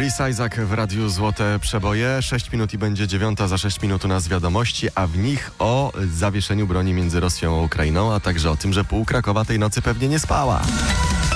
Chris Isaak w Radiu Złote Przeboje. 6 minut i będzie 9, za 6 minut u nas wiadomości, a w nich o zawieszeniu broni między Rosją a Ukrainą, a także o tym, że pół Krakowa tej nocy pewnie nie spała.